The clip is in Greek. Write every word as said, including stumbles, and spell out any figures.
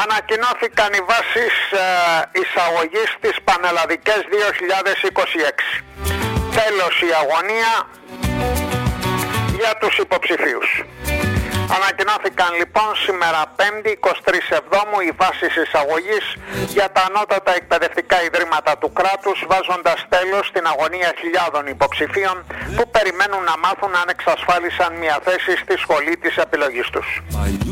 Ανακοινώθηκαν οι βάσεις ε, εισαγωγής στις πανελλαδικές δύο χιλιάδες είκοσι έξι. Τέλος η αγωνία για τους υποψηφίους. Ανακοινώθηκαν λοιπόν σήμερα πέμπτη εικοστή τρίτη Εβδόμου οι βάσεις εισαγωγής για τα ανώτατα εκπαιδευτικά ιδρύματα του κράτους, βάζοντας τέλος στην αγωνία χιλιάδων υποψηφίων που περιμένουν να μάθουν αν εξασφάλισαν μια θέση στη σχολή της επιλογής τους.